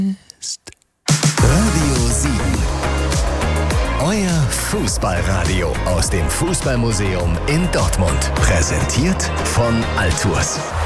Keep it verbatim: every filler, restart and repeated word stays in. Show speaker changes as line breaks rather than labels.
Radio sieben. Euer Fußballradio aus dem Fußballmuseum in Dortmund. Präsentiert von Altours.